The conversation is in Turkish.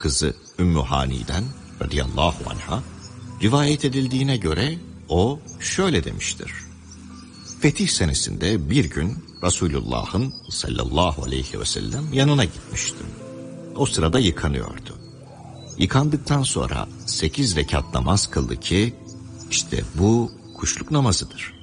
kızı Ümmü Hani'den radıyallahu anha rivayet edildiğine göre o şöyle demiştir. Fetih senesinde bir gün Resulullah'ın sallallahu aleyhi ve sellem yanına gitmiştim. O sırada yıkanıyordu. Yıkandıktan sonra 8 rekat namaz kıldı ki işte bu kuşluk namazıdır.